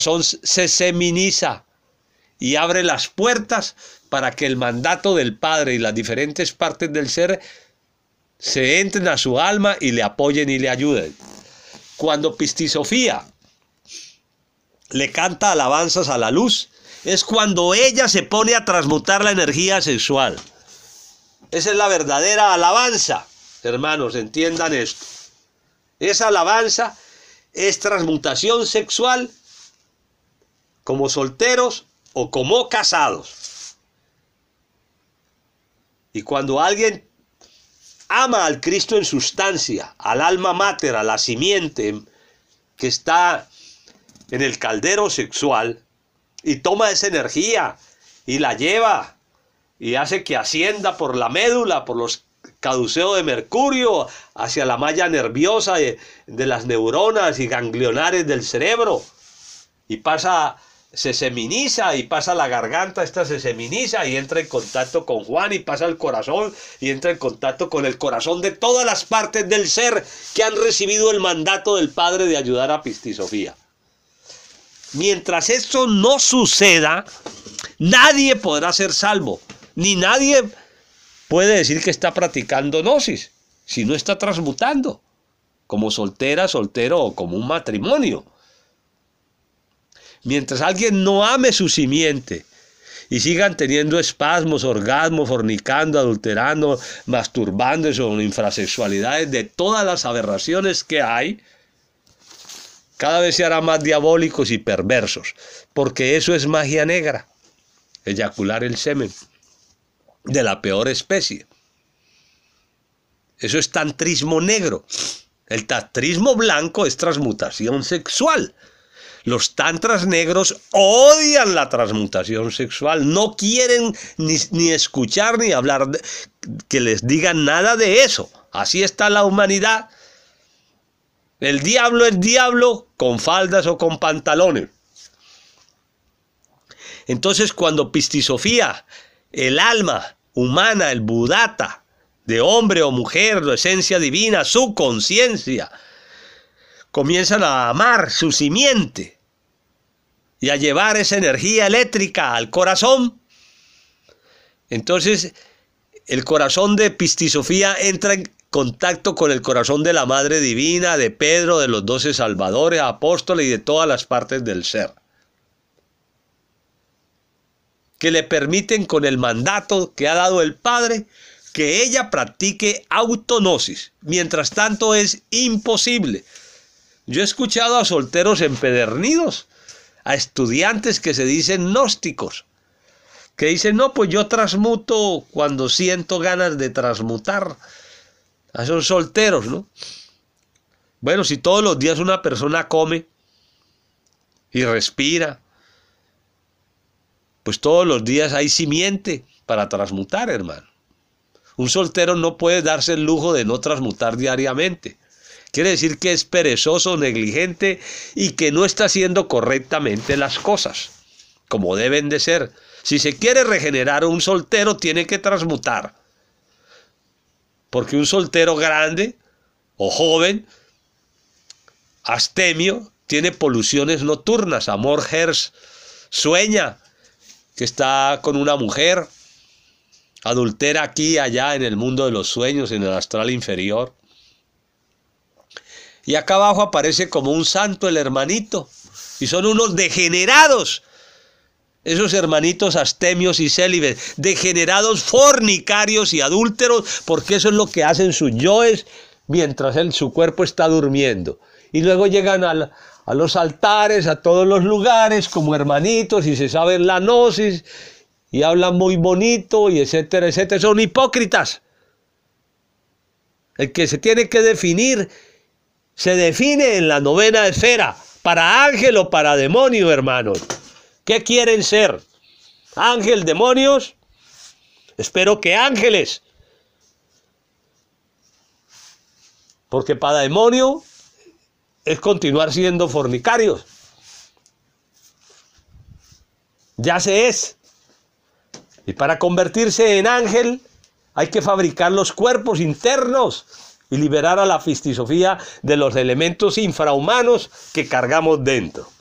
se seminiza y abre las puertas para que el mandato del Padre y las diferentes partes del ser se entren a su alma y le apoyen y le ayuden. Cuando Pistisofía le canta alabanzas a la luz, es cuando ella se pone a transmutar la energía sexual. Esa es la verdadera alabanza, hermanos, entiendan esto. Esa alabanza es transmutación sexual como solteros o como casados. Y cuando alguien ama al Cristo en sustancia, al alma mater, a la simiente que está en el caldero sexual, y toma esa energía y la lleva y hace que ascienda por la médula, por los caduceos de mercurio, hacia la malla nerviosa de las neuronas y ganglionares del cerebro, y pasa, se seminiza y pasa a la garganta, esta se seminiza y entra en contacto con Juan y pasa al corazón y entra en contacto con el corazón de todas las partes del ser que han recibido el mandato del Padre de ayudar a Pistisofía. Mientras esto no suceda, nadie podrá ser salvo, ni nadie puede decir que está practicando gnosis, si no está transmutando, como soltera, soltero o como un matrimonio. Mientras alguien no ame su simiente y sigan teniendo espasmos, orgasmos, fornicando, adulterando, masturbándose con infrasexualidades de todas las aberraciones que hay, cada vez se hará más diabólicos y perversos, porque eso es magia negra, eyacular el semen de la peor especie. Eso es tantrismo negro. El tantrismo blanco es transmutación sexual. Los tantras negros odian la transmutación sexual, no quieren ni escuchar ni hablar, que les digan nada de eso. Así está la humanidad. El diablo es diablo con faldas o con pantalones. Entonces, cuando Pistisofía, el alma humana, el budata, de hombre o mujer, la esencia divina, su conciencia, comienzan a amar su simiente y a llevar esa energía eléctrica al corazón, entonces el corazón de Pistisofía entra en contacto con el corazón de la Madre Divina, de Pedro, de los 12 salvadores, apóstoles y de todas las partes del ser, que le permiten, con el mandato que ha dado el Padre, que ella practique autognosis. Mientras tanto es imposible. Yo he escuchado a solteros empedernidos, a estudiantes que se dicen gnósticos, que dicen, no, pues yo transmuto cuando siento ganas de transmutar. Son solteros, ¿no? Bueno, si todos los días una persona come y respira, pues todos los días hay simiente para transmutar, hermano. Un soltero no puede darse el lujo de no transmutar diariamente. Quiere decir que es perezoso, negligente y que no está haciendo correctamente las cosas como deben de ser. Si se quiere regenerar un soltero, tiene que transmutar. Porque un soltero grande o joven, astemio, tiene poluciones nocturnas. Amor Hertz sueña que está con una mujer, adultera aquí y allá en el mundo de los sueños, en el astral inferior. Y acá abajo aparece como un santo el hermanito. Y son unos degenerados. Esos hermanitos astemios y célibes, degenerados, fornicarios y adúlteros, porque eso es lo que hacen sus yoes mientras su cuerpo está durmiendo. Y luego llegan a los altares, a todos los lugares, como hermanitos, y se saben la gnosis, y hablan muy bonito, y etcétera, etcétera. Son hipócritas. El que se tiene que definir, se define en la novena esfera, para ángel o para demonio, hermanos. ¿Qué quieren ser? ¿Ángel, demonios? Espero que ángeles. Porque para demonio es continuar siendo fornicarios. Ya se es. Y para convertirse en ángel hay que fabricar los cuerpos internos y liberar a la Pistisofía de los elementos infrahumanos que cargamos dentro.